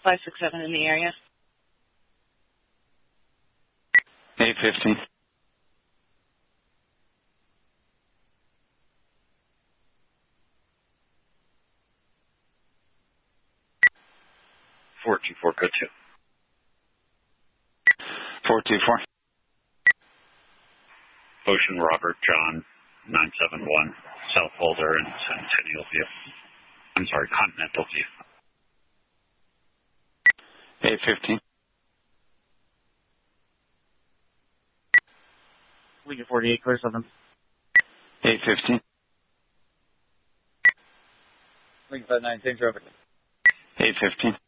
567 in the area. 815. Four two four, go to. 424. Ocean Robert John 971, South Boulder and Centennial View. I'm sorry, Continental View. 815. Lincoln 48, clear 7. 815. Lincoln 59, same traffic. 815.